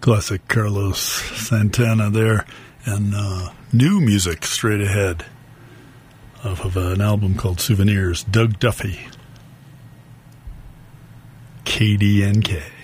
Classic Carlos Santana there, and new music straight ahead off of an album called Souvenirs, Doug Duffy, KDNK.